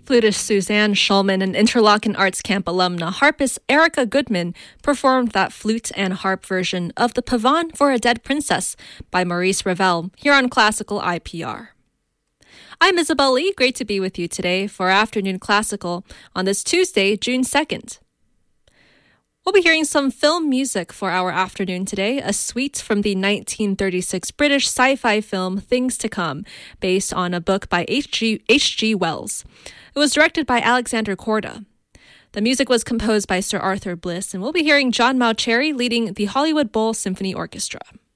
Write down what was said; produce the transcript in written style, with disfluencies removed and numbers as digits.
Flutist Suzanne Schulman and Interlochen Arts Camp alumna harpist Erica Goodman performed that flute and harp version of The Pavane for a Dead Princess by Maurice Ravel here on Classical IPR. I'm Isabel Lee. Great to be with you today for Afternoon Classical on this Tuesday, June 2nd. We'll be hearing some film music for our afternoon today, a suite from the 1936 British sci-fi film Things to Come, based on a book by H.G. Wells. It was directed by Alexander Korda. The music was composed by Sir Arthur Bliss, and we'll be hearing John Mauceri leading the Hollywood Bowl Symphony Orchestra.